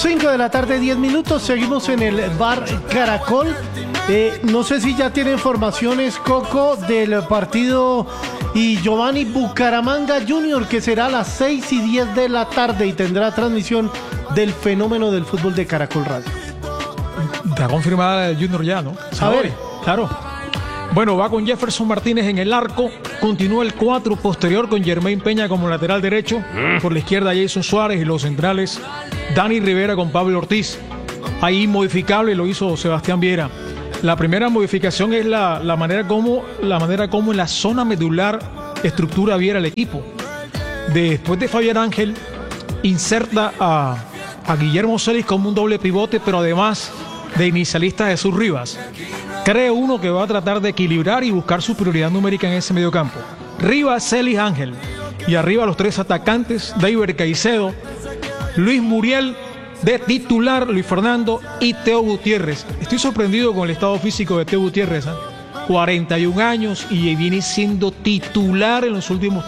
5 de la tarde, 10 minutos. Seguimos en el bar Caracol. No sé si ya tiene informaciones, Coco, del partido y Giovanni Bucaramanga Junior, que será a las 6 y 10 de la tarde y tendrá transmisión del Fenómeno del Fútbol de Caracol Radio. Está confirmada el Junior ya, ¿no? A ver, claro. Bueno, va con Jefferson Martínez en el arco. Continúa el 4 posterior con Germain Peña como lateral derecho. Por la izquierda Jason Suárez y los centrales Dani Rivera con Pablo Ortiz. Ahí modificable lo hizo Sebastián Viera. La primera modificación es la manera como en la zona medular estructura Viera el equipo. Después de Fabián Ángel, inserta a Guillermo Celis como un doble pivote, pero además de inicialista Jesús Rivas. Cree uno que va a tratar de equilibrar y buscar superioridad numérica en ese mediocampo. Rivas, Celis, Ángel. Y arriba los tres atacantes, David Caicedo, Luis Muriel de titular, Luis Fernando y Teo Gutiérrez. Estoy sorprendido con el estado físico de Teo Gutiérrez. 41 años y viene siendo titular en los últimos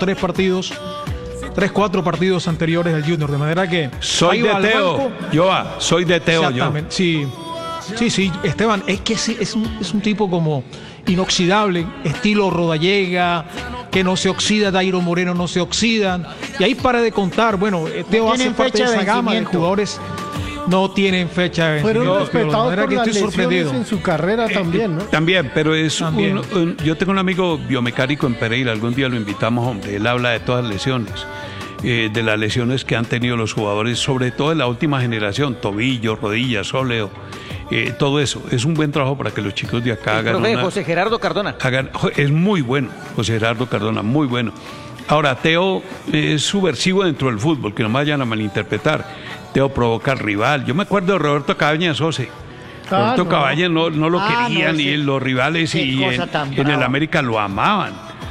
4 partidos anteriores del Junior. De manera que... Soy de Teo, Joa, soy de Teo. Exactamente, sí. Sí, Esteban, es que es un tipo como inoxidable, estilo Rodallega, que no se oxida, Dairo Moreno no se oxidan. Y ahí para de contar, bueno, Teo hace parte de esa gama de jugadores. No tienen fecha de vencimiento. Fueron respetados por las lesiones en su carrera también, ¿no? También, pero es yo tengo un amigo biomecánico en Pereira, algún día lo invitamos, hombre, él habla de todas las lesiones. De las lesiones que han tenido los jugadores, sobre todo en la última generación, tobillo, rodillas, sóleo, todo eso. Es un buen trabajo para que los chicos de acá hagan José Gerardo Cardona. Es muy bueno, José Gerardo Cardona, muy bueno. Ahora, Teo es subversivo dentro del fútbol, que no me vayan a malinterpretar. Teo provoca al rival. Yo me acuerdo de Roberto Cabañas, José. Roberto Cabañas no lo querían, y los rivales y en el América lo amaban.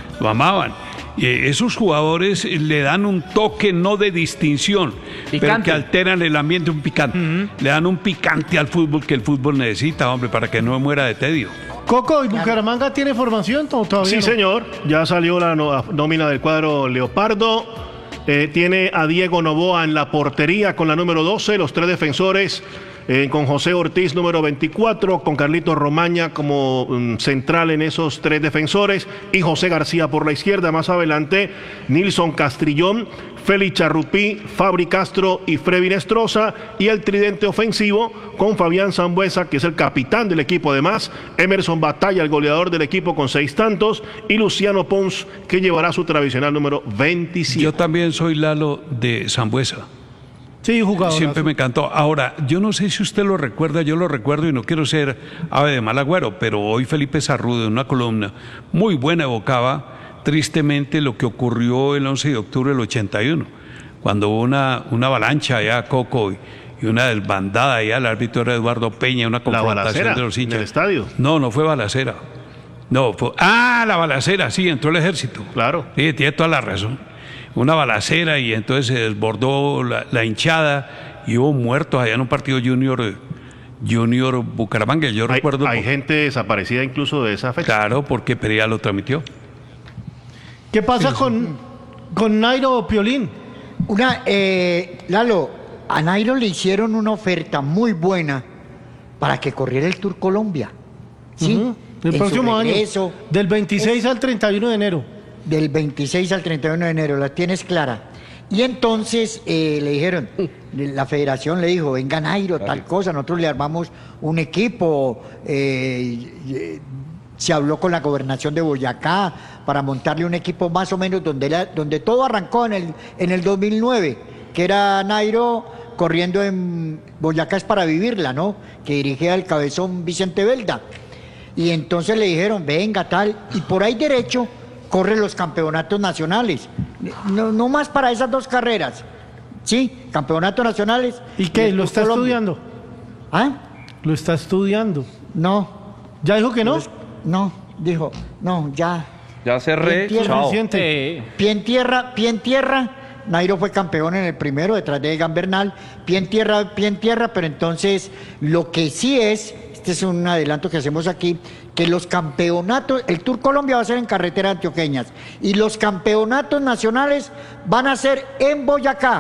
Esos jugadores le dan un toque no de distinción, picante, pero que alteran el ambiente, un picante. Le dan un picante al fútbol que el fútbol necesita, hombre, para que no muera de tedio. Coco, ¿y Bucaramanga tiene formación o todavía sí, no? señor. Ya salió la nómina del cuadro Leopardo. Tiene a Diego Noboa en la portería con la número 12, los 3 defensores. Con José Ortiz, número 24, con Carlito Romaña como central en esos 3 defensores, y José García por la izquierda. Más adelante, Nilson Castrillón, Félix Charrupí, Fabri Castro y Freddy Nestroza, y el tridente ofensivo con Fabián Sambuesa, que es el capitán del equipo, además, Emerson Batalla, el goleador del equipo con 6 tantos, y Luciano Pons, que llevará su tradicional número 27. Yo también soy Lalo de Sambuesa. Sí, jugador. Siempre me encantó. Ahora, yo no sé si usted lo recuerda, yo lo recuerdo y no quiero ser ave de mal agüero, pero hoy Felipe Sarrudo en una columna muy buena evocaba tristemente lo que ocurrió el 11 de octubre del 81, cuando hubo una avalancha allá a Coco y una desbandada allá, el árbitro era Eduardo Peña, una confrontación de los hinchas. ¿En el estadio? No fue balacera. La balacera, sí, entró el ejército. Claro. Sí, tiene toda la razón. Una balacera y entonces se desbordó la hinchada y hubo muertos allá en un partido Junior Bucaramanga. Yo recuerdo. Hay gente desaparecida incluso de esa fecha. Claro, porque Perea lo transmitió. ¿Qué pasa con Nairo Piolín? Lalo, a Nairo le hicieron una oferta muy buena para que corriera el Tour Colombia. ¿Sí? El próximo año, del 26 al 31 de enero. Del 26 al 31 de enero, la tienes clara. Y entonces le dijeron, la federación le dijo, venga Nairo, tal cosa, nosotros le armamos un equipo, se habló con la gobernación de Boyacá para montarle un equipo más o menos donde todo arrancó en el 2009, que era Nairo corriendo en Boyacá es para vivirla, ¿no? Que dirigía el cabezón Vicente Belda. Y entonces le dijeron, venga tal, y por ahí derecho corre los campeonatos nacionales, no más para esas 2 carreras, ¿sí? Campeonatos nacionales. ¿Y qué? ¿Lo está estudiando? ¿Ah? ¿Lo está estudiando? No. ¿Ya dijo que no? No, dijo, no, ya. Ya cerré, chao. Pie en tierra, Nairo fue campeón en el primero, detrás de Egan Bernal, pie en tierra, pero entonces lo que sí este es un adelanto que hacemos aquí, que los campeonatos, el Tour Colombia va a ser en carreteras antioqueñas y los campeonatos nacionales van a ser en Boyacá,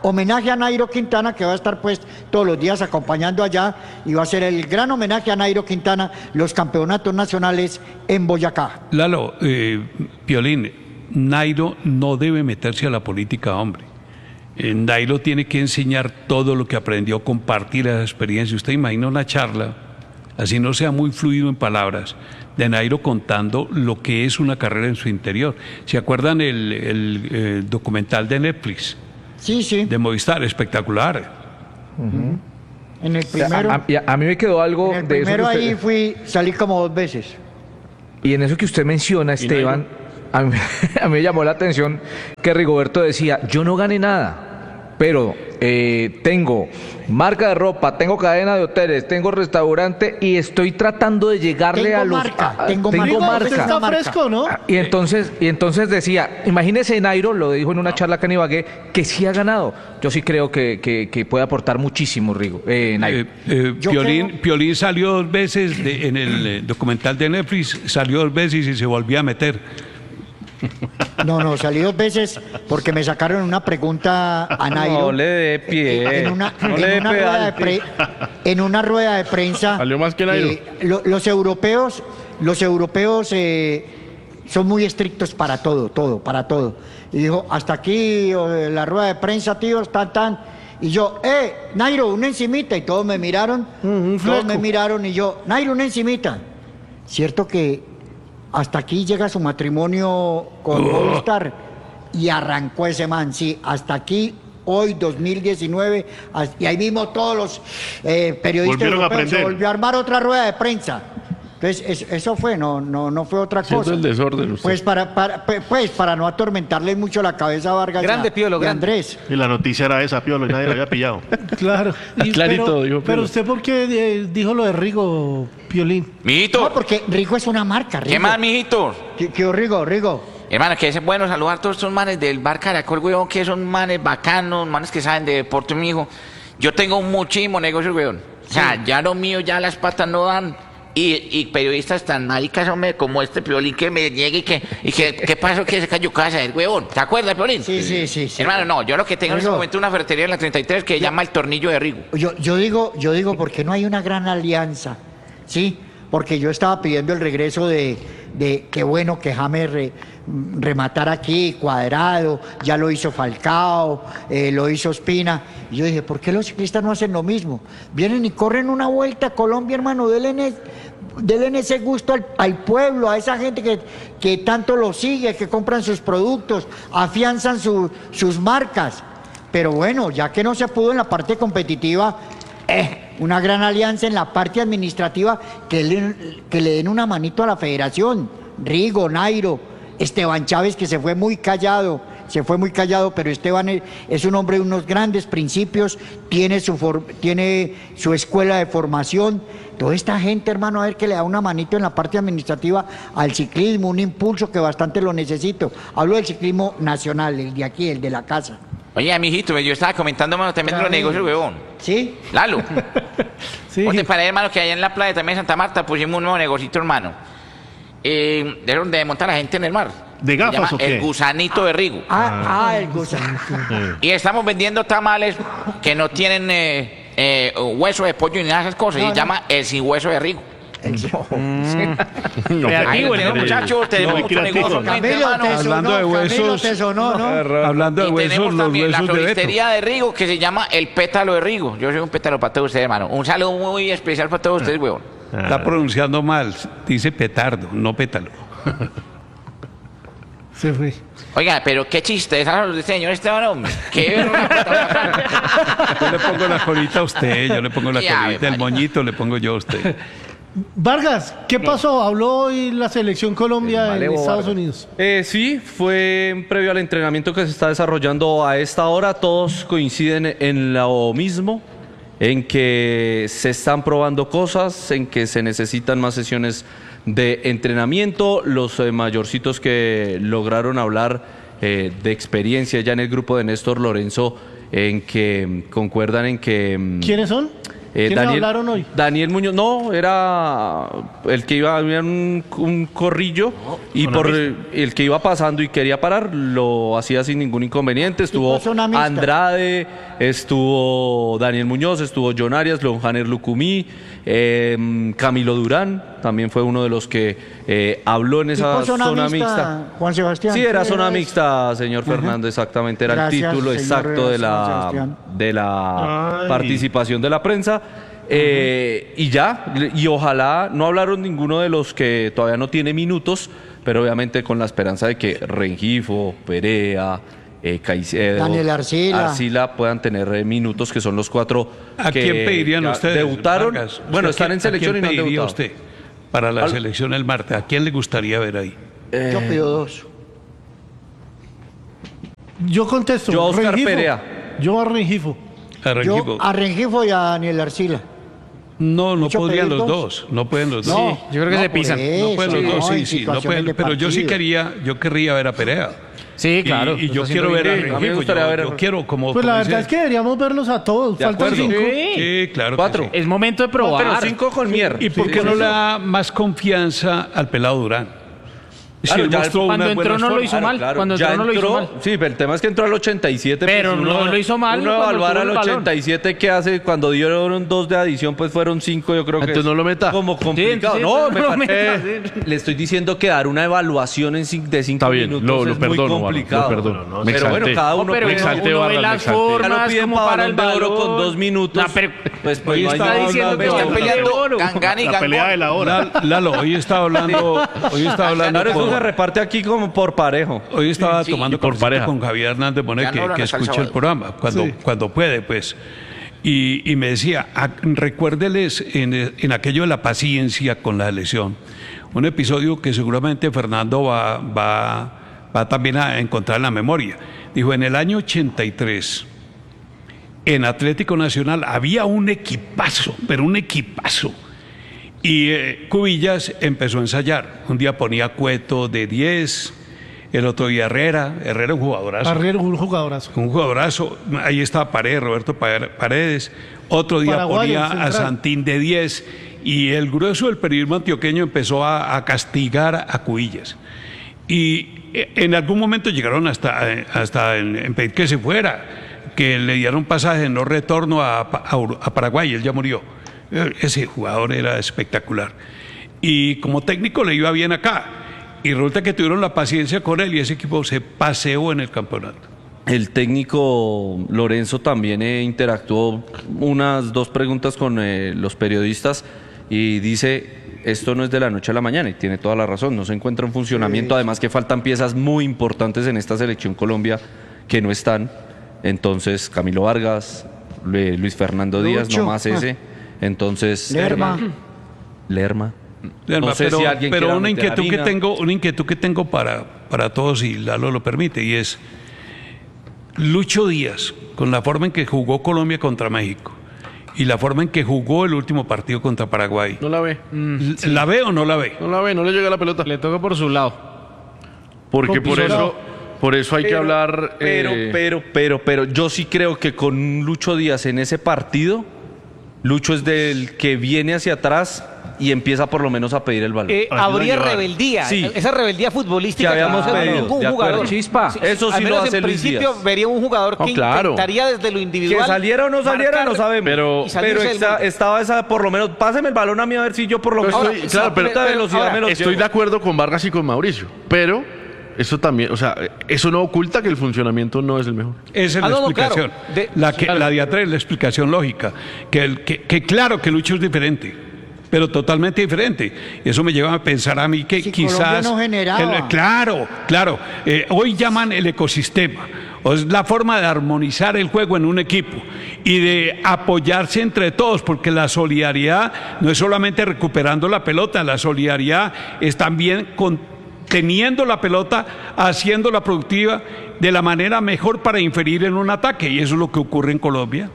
homenaje a Nairo Quintana, que va a estar pues todos los días acompañando allá, y va a ser el gran homenaje a Nairo Quintana, los campeonatos nacionales en Boyacá. Lalo, Piolín, Nairo no debe meterse a la política, hombre. Nairo tiene que enseñar todo lo que aprendió, compartir esa experiencia. Usted imagina una charla, así no sea muy fluido en palabras, de Nairo contando lo que es una carrera en su interior. ¿Se acuerdan el documental de Netflix? Sí, sí. De Movistar, espectacular. En el primero, A mí me quedó algo en el de eso. primero que ahí usted- salí como 2 veces. Y en eso que usted menciona, Esteban, a mí me llamó la atención que Rigoberto decía, yo no gané nada, pero tengo marca de ropa, tengo cadena de hoteles, tengo restaurante y estoy tratando de llegarle Tengo a los... marca, tengo Rigo, marca. usted está marca. fresco, ¿no? Y entonces decía, imagínese Nairo, lo dijo en una charla que en Ibagué, que sí ha ganado. Yo sí creo que puede aportar muchísimo, Nairo. Yo Piolín salió 2 veces en el documental de Netflix, salió 2 veces y se volvió a meter. No, salí 2 veces porque me sacaron una pregunta a Nairo. No le dé pie. En una, No en le dé una rueda de pedal. en una rueda de prensa. Salió más que Nairo. Los europeos son muy estrictos para todo. Y dijo, hasta aquí la rueda de prensa, tíos, tan. Y yo, Nairo, una encimita. Y todos me miraron. Un Todos me fleco. miraron y yo, Nairo, una encimita. Cierto que hasta aquí llega su matrimonio con Movistar y arrancó ese man, sí, hasta aquí, hoy 2019, y ahí vimos todos los periodistas Volvieron a europeos, se aprender. volvió a armar otra rueda de prensa. Entonces, eso fue, no fue otra cosa. el desorden usted. Pues para no atormentarle mucho la cabeza a Vargas Grande, y a- Piolo, y a grande. Andrés. Y la noticia era esa, Piolo, y nadie la había pillado. Claro. Clarito, dijo pero Piolo. usted, ¿por qué dijo lo de Rigo, Piolín? Mijito, No, porque Rigo es una marca, Rigo. ¿qué más, mijito? ¿Qué Rigo? Hermano, que es bueno saludar a todos estos manes del bar Caracol, weón, que son manes bacanos, manes que saben de deporte, mijo. Yo tengo muchísimo negocio, weón. O sea, ya lo mío, ya las patas no dan. Y periodistas tan maricas, hombre, como este Piolín que me llegue y que ¿qué pasó? Que se cayó casa del weón. ¿Se acuerda, Piolín? Sí. Hermano, no, yo lo que tengo en este Rigo. momento es una ferretería en la 33 que se llama El Tornillo de Rigo. Yo digo, ¿por qué no hay una gran alianza? ¿Sí? Porque yo estaba pidiendo el regreso de qué bueno que James rematar aquí, Cuadrado, ya lo hizo Falcao, lo hizo Ospina. Y yo dije, ¿por qué los ciclistas no hacen lo mismo? Vienen y corren una vuelta a Colombia, hermano, denle ese gusto al pueblo, a esa gente que tanto lo sigue, que compran sus productos, afianzan sus marcas. Pero bueno, ya que no se pudo en la parte competitiva, una gran alianza en la parte administrativa, que le den una manito a la federación. Rigo, Nairo, Esteban Chávez, que se fue muy callado, pero Esteban es un hombre de unos grandes principios, tiene su escuela de formación. Toda esta gente, hermano, a ver que le da una manito en la parte administrativa al ciclismo, un impulso que bastante lo necesito. Hablo del ciclismo nacional, el de aquí, el de la casa. Oye, mijito, yo estaba comentando, hermano, también de los negocios, weón. ¿Sí? Lalo. Sí. ¿Cómo te parece, hermano, que allá en la playa también de Santa Marta pusimos un nuevo negocito, hermano? De donde monta la gente en el mar. ¿De Se gafas llama o qué? El Gusanito de Rigo. El gusano. Y estamos vendiendo tamales que no tienen hueso de pollo ni nada de esas cosas. Y se llama El Sin Hueso de Rigo. Ahí lo tenemos, muchachos. Tenemos muy mucho creativo. negocio, Camilo, hermano. Hablando de huesos. te sonó, ¿no? Hablando de Y huesos, tenemos los también la huesos de Beto. floristería de Rigo que se llama El Pétalo de Rigo. Yo soy un pétalo para todos ustedes, hermano. Un saludo muy especial para todos ustedes, weón. Está pronunciando mal, dice petardo, no pétalo. Se fue. Oiga, pero qué chiste, es a los de este señor Esteban, hombre. Qué vergüenza. Yo le pongo la colita a usted, yo le pongo la Ya, colita, el María. moñito le pongo yo a usted. Vargas, ¿qué pasó? Habló hoy la selección Colombia en malevo Estados Vargas. Unidos. Sí, fue previo al entrenamiento que se está desarrollando a esta hora. Todos coinciden en lo mismo, en que se están probando cosas, en que se necesitan más sesiones de entrenamiento. Los mayorcitos que lograron hablar de experiencia ya en el grupo de Néstor Lorenzo, en que concuerdan en que ¿Quiénes son? ¿Quién hablaron hoy? Daniel Muñoz, no, era el que iba, había un corrillo y por el que iba pasando y quería parar, lo hacía sin ningún inconveniente. Estuvo Andrade, estuvo Daniel Muñoz, estuvo John Arias, Leon Janer Lucumí, Camilo Durán, también fue uno de los que habló en esa zona mixta. Juan Sebastián. Sí, era zona mixta, señor Fernando, exactamente, era Gracias, el título exacto de la participación de la prensa. Y ojalá no hablaron ninguno de los que todavía no tiene minutos, pero obviamente con la esperanza de que Rengifo, Perea, Caicedo, Daniel Arcila puedan tener minutos, que son los 4 ¿A que quién pedirían ustedes? debutaron. Vargas? Bueno, ¿Usted están en selección y no han pediría debutado. usted para la selección el martes? ¿A quién le gustaría ver ahí? Yo pido 2. Yo contesto. Yo a Oscar Rengifo. Perea. Yo a Rengifo. Yo a Rengifo y a Daniel Arcila. No ¿Mucho podrían pedir los dos? dos. No pueden los dos. No, yo creo que se pisan. No pueden los dos, en sí, no situaciones pueden. de Pero yo sí partido. yo querría ver a Perea. Sí, claro. Y yo quiero ver a bien. A mí me Rengifo. gustaría ver a- Yo quiero como. Pues la como verdad dice- es que deberíamos verlos a todos. De Faltan acuerdo. 5. Sí, claro. 4. que sí. Es momento de probar. Pero 5 con Mier. ¿Y por qué no le da más confianza al pelado Durán? Claro, él ya mostró cuando unas entró buenas no lo formas. hizo mal. Cuando ya entró no lo hizo mal. Sí, pero el tema es que entró al 87. Pero pues no lo hizo mal Uno cuando evaluar tuvo al el balón. 87, ¿qué hace? Cuando dieron 2 de adición, pues fueron 5, yo creo que Entonces es no lo meta. como complicado. Sí, no, no me lo parece- meta, sí. Le estoy diciendo que dar una evaluación de 5 Está bien, minutos lo es muy perdono, complicado. Vargas, lo perdono. Me Pero bueno, exalté. cada uno pero me puede- exalté, uno ve Vargas, me las exalté. Ya formas, lo piden como para para el Balón de Oro balón. con 2 minutos. No, pero pues Hoy no hay está nada. diciendo que Están peleando oro. Gangán y La pelea de Gangón. la hora. Lalo, hoy estaba hablando Claro, eso se reparte aquí como por parejo. Hoy estaba Sí, tomando y por cafecito pareja. con Javier Hernández Bonet, Ya no hablan que hasta el escucha el sábado. programa, cuando puede, pues. Y me decía, recuérdeles en aquello de la paciencia con la elección, un episodio que seguramente Fernando va también a encontrar en la memoria. Dijo, en el año 83, en Atlético Nacional había un equipazo, pero un equipazo. Y Cubillas empezó a ensayar. Un día ponía Cueto de 10, el otro día Herrera un jugadorazo. Arriero, un jugadorazo. Un jugadorazo. Ahí estaba Paredes, Roberto Paredes. Otro día Paraguayo, ponía a central. Santín de 10. Y el grueso del periodismo antioqueño empezó a castigar a Cubillas. Y en algún momento llegaron hasta en pedir que se fuera, que le dieron pasaje de no retorno a Paraguay. Él ya murió. Ese jugador era espectacular. Y como técnico le iba bien acá. Y resulta que tuvieron la paciencia con él y ese equipo se paseó en el campeonato. El técnico Lorenzo también interactuó unas 2 preguntas con los periodistas y dice, esto no es de la noche a la mañana, y tiene toda la razón, no se encuentra en funcionamiento, además que faltan piezas muy importantes en esta selección Colombia que no están, entonces Camilo Vargas, Luis Fernando Díaz, Lucho. no más ese, entonces... Lerma. Lerma. Lerma, sé si alguien quiera una meter inquietud que tengo para todos, si Lalo lo permite, y es Lucho Díaz, con la forma en que jugó Colombia contra México y la forma en que jugó el último partido contra Paraguay. No la ve. ¿La ve o no la ve? No la ve, no le llega la pelota. Le toca por su lado. Porque Pisotado. por eso hay que hablar. Pero yo sí creo que con Lucho Díaz en ese partido, Lucho es del que viene hacia atrás y empieza por lo menos a pedir el balón. Habría llevar. rebeldía, Sí. esa rebeldía futbolística Que habíamos no se ve pedido, ningún de acuerdo. jugador. Chispa. Eso sí al lo menos hace en Luis principio Díaz. vería un jugador que No, claro. intentaría desde lo individual. Que saliera o no saliera marcar no sabemos. Pero- y salirse del mundo. estaba esa, por lo menos, páseme el balón a mí a ver si yo por lo menos... Estoy- claro, pero- esta velocidad ahora, me lo Estoy llevo. de acuerdo con Vargas y con Mauricio, pero eso también, o sea, eso no oculta que el funcionamiento no es el mejor. Esa es Ah, la no, claro. explicación. De- La de atrás es la explicación lógica. Que claro que Lucho es diferente, pero totalmente diferente. Y eso me lleva a pensar a mí que Si quizás... Colombia no generaba. Claro. Hoy llaman el ecosistema. O es la forma de armonizar el juego en un equipo y de apoyarse entre todos, porque la solidaridad no es solamente recuperando la pelota, la solidaridad es también teniendo la pelota, haciéndola productiva de la manera mejor para inferir en un ataque, y eso es lo que ocurre en Colombia.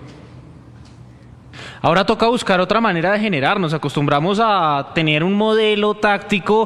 Ahora toca buscar otra manera de generar. Nos acostumbramos a tener un modelo táctico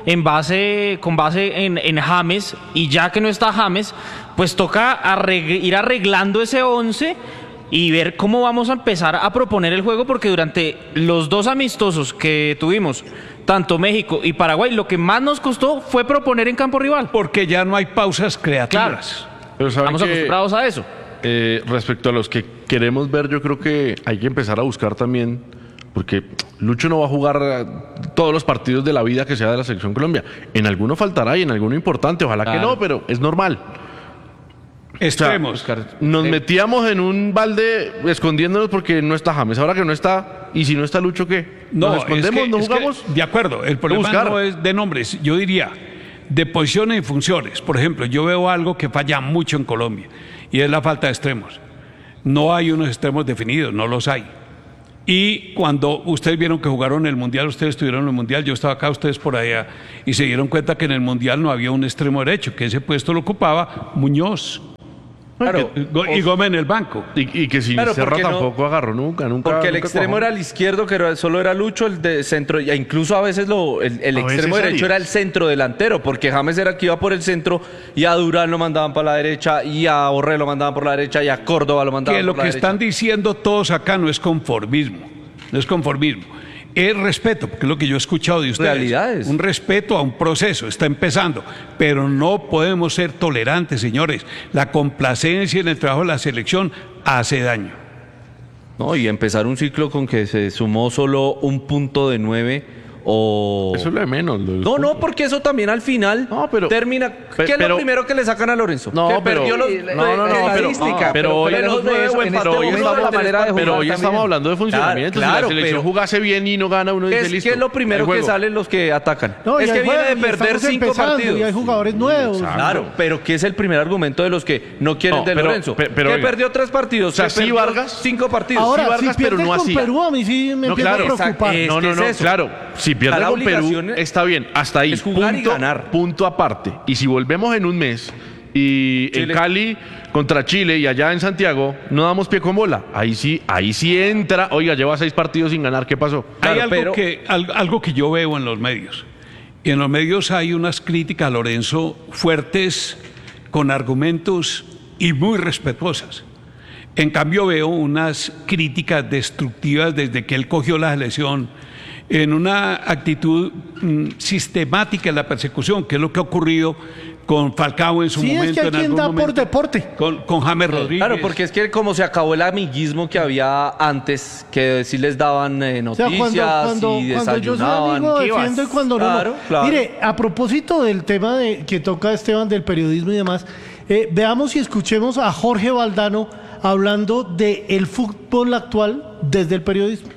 con base en James, y ya que no está James, pues toca ir arreglando ese 11 y ver cómo vamos a empezar a proponer el juego, porque durante los 2 amistosos que tuvimos, tanto México y Paraguay, lo que más nos costó fue proponer en campo rival. Porque ya no hay pausas creativas. Pero ¿saben Estamos acostumbrados a eso. Respecto a los que queremos ver, yo creo que hay que empezar a buscar también, porque Lucho no va a jugar todos los partidos de la vida que sea de la Selección Colombia. En alguno faltará y en alguno importante, ojalá que no, pero es normal. Extremos. O sea, nos metíamos en un balde escondiéndonos porque no está James. Ahora que no está, y si no está Lucho, ¿qué? ¿Nos escondemos? ¿No jugamos? De acuerdo, el problema no es de nombres, yo diría de posiciones y funciones. Por ejemplo, yo veo algo que falla mucho en Colombia y es la falta de extremos. No hay unos extremos definidos, no los hay. Y cuando ustedes vieron que jugaron el Mundial, ustedes estuvieron en el Mundial, yo estaba acá, ustedes por allá, y se dieron cuenta que en el Mundial no había un extremo derecho, que ese puesto lo ocupaba Muñoz. Claro, y Gómez en el banco. Y que si Serra tampoco agarró nunca. Porque el nunca extremo cuajó. era el izquierdo, que solo era Lucho, el de centro, e incluso a veces el extremo derecho era el centro delantero, porque James era el que iba por el centro, y a Durán lo mandaban para la derecha, y a Borré lo mandaban por la derecha, y a Córdoba lo mandaban Que por lo la que derecha. están diciendo todos acá no es conformismo, no es conformismo. Es respeto, porque es lo que yo he escuchado de ustedes. Realidades. Un respeto a un proceso, está empezando, pero no podemos ser tolerantes, señores. La complacencia en el trabajo de la selección hace daño. No, y empezar un ciclo con que se sumó solo un punto de 9 o... Eso es lo de menos. No, porque eso también al final termina... ¿Qué es lo primero que le sacan a Lorenzo? No, que pero... perdió pero hoy estamos hablando de funcionamiento. Si la selección jugase bien y no gana, uno dice listo. ¿Qué es lo primero que salen los que atacan? No, es que viene de perder 5 partidos. Y hay jugadores nuevos. Claro, pero ¿qué es el primer argumento de los que no quieren de Lorenzo? Que perdió 3 partidos. O sea, sí, Vargas, 5 partidos. Ahora, sí, Vargas, si pierde pero no con hacía. Perú, a mí sí me empieza a preocupar. Claro. Si pierde La con Perú, obligación está bien. Hasta ahí. es jugar y ganar. Punto aparte. Y si volvemos en un mes y en Cali contra Chile y allá en Santiago no damos pie con bola, ahí sí entra. Oiga, lleva 6 partidos sin ganar. ¿Qué pasó? Hay algo que yo veo en los medios. Y en los medios hay unas críticas a Lorenzo fuertes, con argumentos y muy respetuosas. En cambio veo unas críticas destructivas desde que él cogió la selección, en una actitud sistemática en la persecución, que es lo que ha ocurrido con Falcao en su momento. Es que hay quien da por deporte. Con James Rodríguez. Claro, porque es que como se acabó el amiguismo que había antes, que sí les daban noticias y desayunaban. Cuando yo soy amigo defiendo y cuando no. Claro. Mire, a propósito del tema que toca Esteban del periodismo y demás, veamos y escuchemos a Jorge Valdano hablando del fútbol actual desde el periodismo.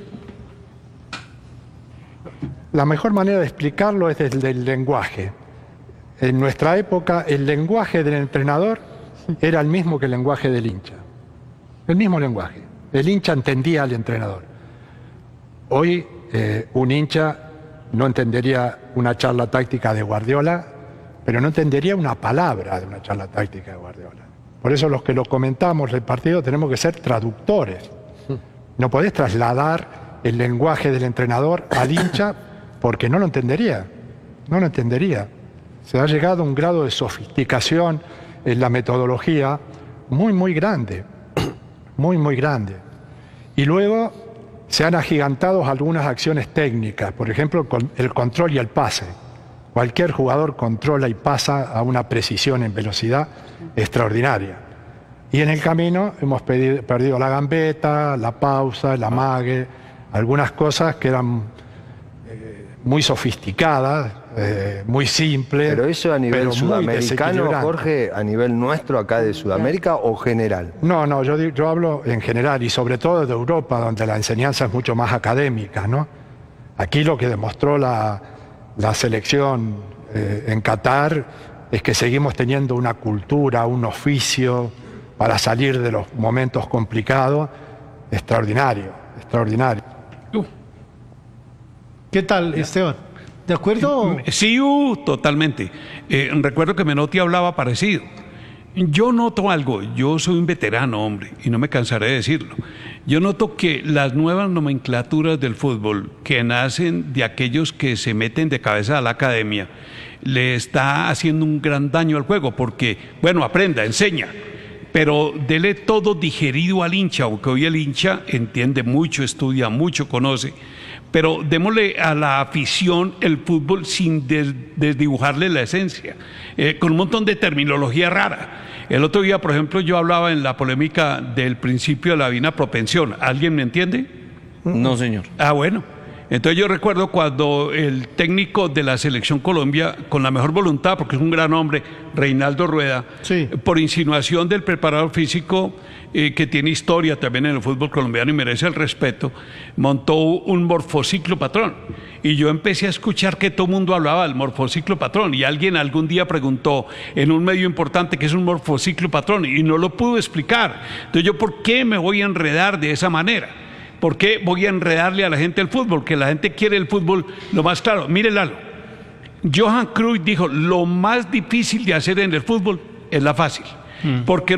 La mejor manera de explicarlo es desde el lenguaje. En nuestra época, el lenguaje del entrenador era el mismo que el lenguaje del hincha. El mismo lenguaje. El hincha entendía al entrenador. Hoy, un hincha no entendería una charla táctica de Guardiola, pero no entendería una palabra de una charla táctica de Guardiola. Por eso los que lo comentamos el partido tenemos que ser traductores. No podés trasladar el lenguaje del entrenador al hincha porque no lo entendería. No lo entendería. Se ha llegado a un grado de sofisticación en la metodología muy, muy grande. Muy, muy grande. Y luego se han agigantado algunas acciones técnicas. Por ejemplo, el control y el pase. Cualquier jugador controla y pasa a una precisión en velocidad extraordinaria. Y en el camino hemos perdido la gambeta, la pausa, el amague, algunas cosas que eran muy sofisticadas, muy simples. Pero eso a nivel muy sudamericano, Jorge, a nivel nuestro acá de Sudamérica o general. No, yo hablo en general y sobre todo de Europa, donde la enseñanza es mucho más académica, ¿no? Aquí lo que demostró la selección en Qatar es que seguimos teniendo una cultura, un oficio para salir de los momentos complicados extraordinario. ¿Qué tal, Esteban? ¿De acuerdo? Sí, totalmente. Recuerdo que Menotti hablaba parecido. Yo noto algo, yo soy un veterano, hombre, y no me cansaré de decirlo. Yo noto que las nuevas nomenclaturas del fútbol que nacen de aquellos que se meten de cabeza a la academia, le está haciendo un gran daño al juego, porque, bueno, aprenda, enseña, pero dele todo digerido al hincha, porque hoy el hincha entiende mucho, estudia mucho, conoce, pero démosle a la afición el fútbol sin desdibujarle la esencia, con un montón de terminología rara. El otro día, por ejemplo, yo hablaba en la polémica del principio de la divina propensión. ¿Alguien me entiende? No, señor. Ah, bueno. Entonces yo recuerdo cuando el técnico de la Selección Colombia, con la mejor voluntad, porque es un gran hombre, Reinaldo Rueda, Sí. por insinuación del preparador físico, que tiene historia también en el fútbol colombiano y merece el respeto, montó un morfociclo patrón. Y yo empecé a escuchar que todo el mundo hablaba del morfociclo patrón, y alguien algún día preguntó en un medio importante qué es un morfociclo patrón, y no lo pudo explicar. Entonces yo, ¿por qué me voy a enredar de esa manera? ¿Por qué voy a enredarle a la gente el fútbol? Que la gente quiere el fútbol lo más claro. Mire, Lalo, Johan Cruyff dijo, lo más difícil de hacer en el fútbol es la fácil. Porque